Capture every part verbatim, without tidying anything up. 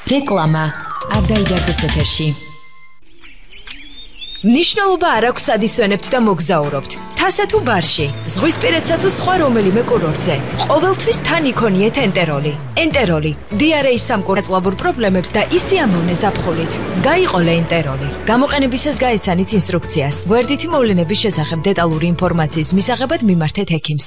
რეკლამა არ დაიდარდოს ეთერში. მნიშვნელობა არ აქვს სად ისვენებთ და მოგზაურობთ. თასა თუ ბარში, ზღვისპირეთსა თუ სხვა რომელიმე კურორტზე. ყოველთვის თან იქონიეთ ენტეროლი. ენტეროლი დიარეის სამკურნალობურ პრობლემებს და ისიამოვნე ზაფხულით. გაიყოლე ენტეროლი. გამოყენებისას გაეცანით ინსტრუქციას. გვერდითი მოვლენების შესახებ დეტალური ინფორმაციის მისაღებად მიმართეთ ექიმს.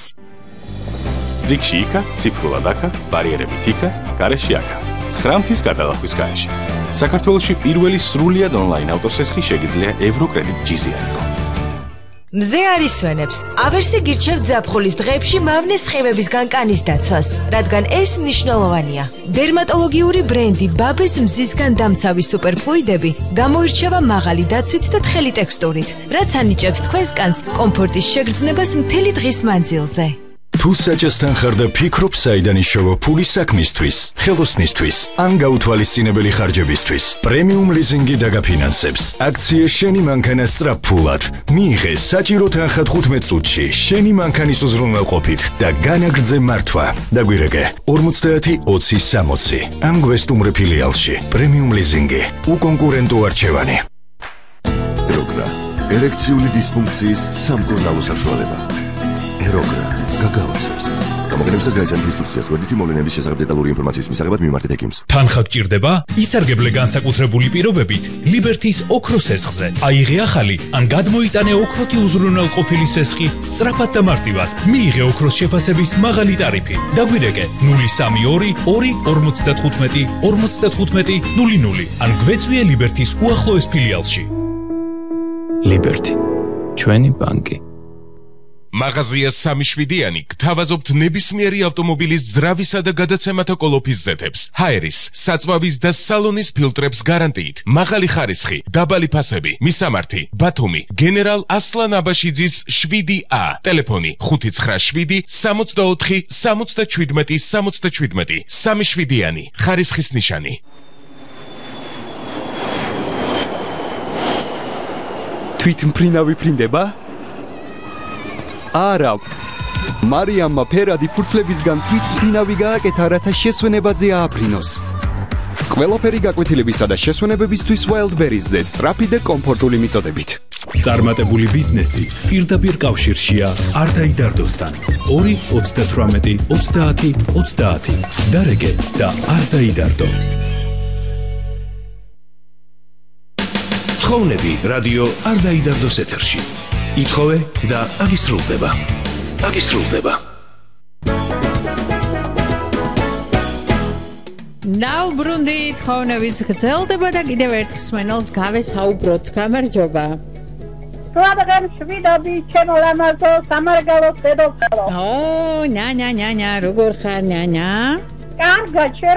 რიგში იქა, ციფრულად აქა, ბარიერებით იქა, გარეში აქა. ცხრამთის გადალახვის გარეშე. საქართველოში პირველი სრულიად ონლაინ ავტოსესხი შეგიძლია ევროკრედიტ ჯიზი აიღო. მზე არ ისვენებს. ავერსი გირჩევთ ზაფხულის დღეებში მავნე სხივებისგან კანის დაცვას, რადგან ეს მნიშვნელოვანია. დერმატოლოგიური ბრენდი ბაბეს მზისგან დამცავი სუპერფლუიდები გამოირჩევა მაღალი დაცვით და თხელი ტექსტურით, რაც ანიჭებს თქვენს კანს კომფორტის შეგრძნებას მთელი დღის მანძილზე. თუ საჭესთან ხარ და ფიქრობ საიდან იშოვა ფული საქმისთვის, ხელოსნისთვის, ან გაუთვალისწინებელი ხარჯებისთვის, პრემიუმ ლიზინგი დაგაფინანსებს. აქცია შენი მანქანა სწრაფფულად. მიიღე საჭირო თანხა თხუთმეტ წუთში შენი მანქანის უზრუნველყოფით და განაგრძე მართვა. დაგვირეკე ორმოცდაათი ოცი სამოცი. ან გვესტუმრე ფილიალში. პრემიუმ ლიზინგი. უკონკურენტო არჩევანი. ეროგრა. ერექციული დისფუნქციის სამკურნალო საშუალება. ეროგრა. გაგავაცებს. გამოყენებისას გაიცანით ინსტრუქციას. გვერდითი მოვლენების შესახებ დეტალური ინფორმაციის მისაღებად მიმართეთ ექიმს. თანხა გჭირდება? ისარგებლე განსაკუთრებული პირობებით ლიბერთის ოქროს სესხზე. აიღე ახალი ან გადმოიტანე ოქროთი უზრუნველყოფილი სესხი სწრაფად და მარტივად. მიიღე ოქროს შეფასების მაღალი ტარიფი. დაგვირეკე ნული სამი ორი ორი ორმოცდათხუთმეტი ორმოცდათხუთმეტი ნული ნული ან გვეწვიე ლიბერთის უახლოეს ფილიალში. ლიბერთი. ჩვენი ბანკი. მაღაზია სამი შვიდიანი გთავაზობთ ნებისმიერი ავტომობილის ძრავისა და გადაცემათა კოლოფის ზეთებს, ჰაერის, საწვავის და სალონის ფილტრებს გარანტიით, მაღალი ხარისხი, დაბალი ფასები, მისამართი, ბათუმი, გენერალ ასლან აბაშიძის შვიდი ა, ტელეფონი ხუთი ცხრა შვიდი სამოცდაოთხი სამოცდაჩვიდმეტი სამოცდაჩვიდმეტი, სამი შვიდიანი, ხარისხის ნიშანი. თვითმფრინავი ფრინდება? არა. მარიამმა ფერადი ფურცლებისგან თვითმფრინავი გააკეთა, რათა შესვენებაზე ააფრინოს. ყველაფერი გაკვეთილებისა და შესვენებებისთვის Wildberries-ზე სწრაფი და კომფორტული მიწოდებით. წარმატებული ბიზნესი პირდაპირ კავშირშია არ დაიდარდოსთან. ორი ოცდათვრამეტი ოცდაათი ოცდაათი. დარეგე და არ დაიდარდო. თხოვნები რადიო არ დაიდარდოს ეთერში. ითხოვე და აგისრულდება. აგისრულდება. ნაუბრუნდი თხოვნებიც გრძელდება და კიდევ ერთ მსმენელს გავესაუბროთ. გამარჯობა. Слава შვიდობი, ჩემო ლამაზო, სამარგალოს დედოფალო. ო, ნანა, ნანა, როგორ ხარ, ნანა? კარგად,